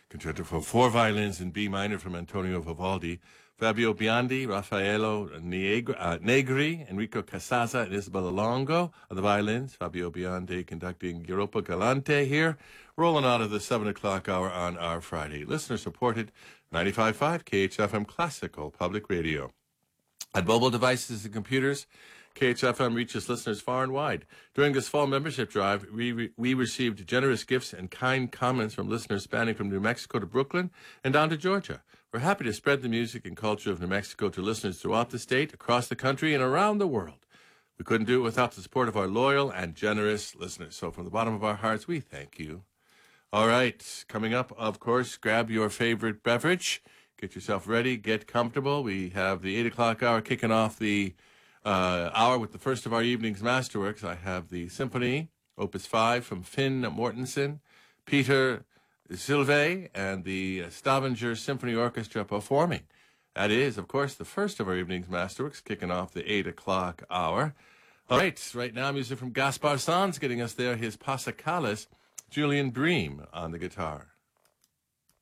Concerto for four violins in B minor from Antonio Vivaldi. Fabio Biondi, Raffaello Negri, Enrico Casaza, and Isabella Longo on the violins. Fabio Biondi conducting Europa Galante here. Rolling out of the 7 o'clock hour on our Friday. Listener-supported 95.5 KHFM Classical Public Radio. On mobile devices and computers, KHFM reaches listeners far and wide. During this fall membership drive, we received generous gifts and kind comments from listeners spanning from New Mexico to Brooklyn and down to Georgia. We're happy to spread the music and culture of New Mexico to listeners throughout the state, across the country, and around the world. We couldn't do it without the support of our loyal and generous listeners. So from the bottom of our hearts, we thank you. All right, coming up, of course, grab your favorite beverage. Get yourself ready, get comfortable. We have the 8 o'clock hour kicking off the hour with the first of our evening's masterworks. I have the Symphony, Opus 5 from Finn Mortensen, Peter Sylve, and the Stavanger Symphony Orchestra performing. That is, of course, the first of our evening's masterworks, kicking off the 8 o'clock hour. All right now, music from Gaspar Sanz getting us there, his Pasacales, Julian Bream on the guitar.